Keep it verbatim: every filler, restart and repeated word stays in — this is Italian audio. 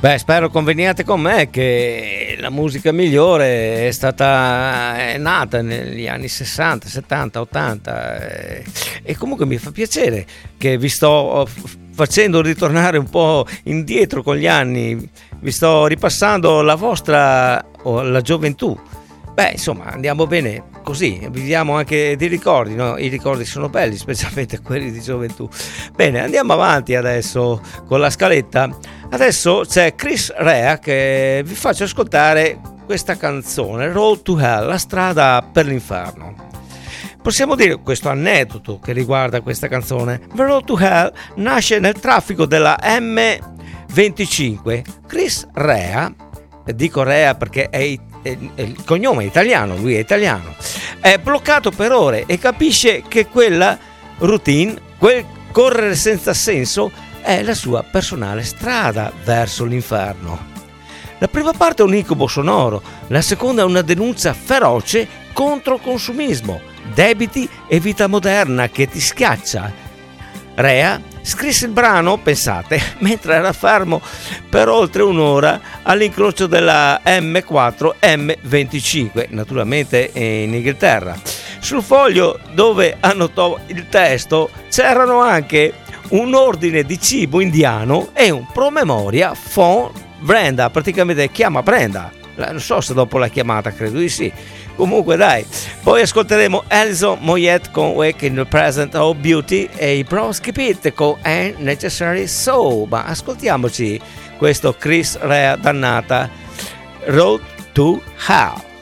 Beh, spero conveniate con me che la musica migliore è stata è nata negli anni sessanta, settanta, ottanta e, e comunque mi fa piacere che vi sto facendo ritornare un po' indietro con gli anni, vi sto ripassando la vostra oh, la gioventù. Beh, insomma, andiamo bene così, viviamo anche di ricordi, no? I ricordi sono belli, specialmente quelli di gioventù. Bene, andiamo avanti adesso con la scaletta. Adesso c'è Chris Rea che vi faccio ascoltare questa canzone, Road to Hell, la strada per l'inferno. Possiamo dire questo aneddoto che riguarda questa canzone. The Road to Hell nasce nel traffico della M venticinque. Chris Rea, dico Rea perché è il cognome è italiano, lui è italiano, è bloccato per ore e capisce che quella routine, quel correre senza senso è la sua personale strada verso l'inferno. La prima parte è un incubo sonoro, la seconda è una denuncia feroce contro consumismo, debiti e vita moderna che ti schiaccia. Rea scrisse il brano, pensate, mentre era fermo per oltre un'ora all'incrocio della M quattro M venticinque, naturalmente in Inghilterra. Sul foglio dove annotò il testo c'erano anche un ordine di cibo indiano e un promemoria phone Brenda, praticamente chiama Brenda. Non so se dopo la chiamata, credo di sì. Comunque dai, poi ascolteremo Alison Moyet con Wake in the Present of Beauty e i Bronski Pit con Ain't Necessary So. Ma ascoltiamoci questo Chris Rea dannata, Road to Hell.